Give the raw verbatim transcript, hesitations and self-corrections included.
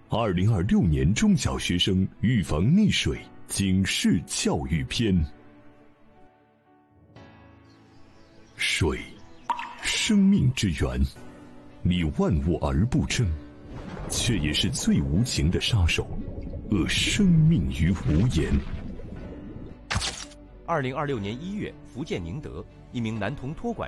二零二六年中小学生预防溺水警示教育篇。水，生命之源，利万物而不争，却也是最无情的杀手，扼生命于无言。 二零二六年一月，福建宁德一名男童托管